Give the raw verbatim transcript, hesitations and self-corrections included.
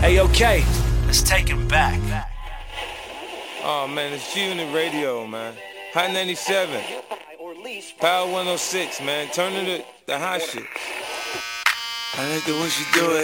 Hey, okay, let's take him back. Oh man, it's G-Unit Radio, man. Hot ninety-seven. Power one oh six, man. Turn to the, the hot shit. I like the way she do it.